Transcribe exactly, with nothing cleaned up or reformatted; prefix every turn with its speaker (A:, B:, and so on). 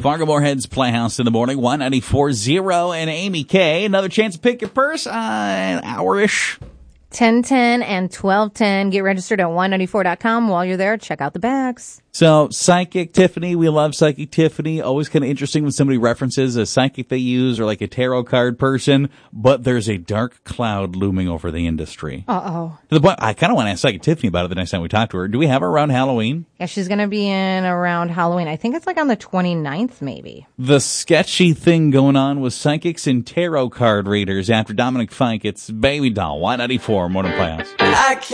A: Fargo Moorhead's Playhouse in the morning, one ninety-four point oh, and Amy K. Another chance to pick your purse, uh, an hour-ish.
B: ten ten and twelve ten. Get registered at one ninety-four dot com. While you're there, check out the bags.
A: So, Psychic Tiffany, we love Psychic Tiffany. Always kind of interesting when somebody references a psychic they use or like a tarot card person, but there's a dark cloud looming over the industry.
B: Uh-oh.
A: To the point, I kind of want to ask Psychic Tiffany about it the next time we talk to her. Do we have her around Halloween?
B: Yeah, she's going to be in around Halloween. I think it's like on the twenty-ninth, maybe.
A: The sketchy thing going on with psychics and tarot card readers after Dominic Fike. It's Baby Doll, one ninety-four Morning Playhouse.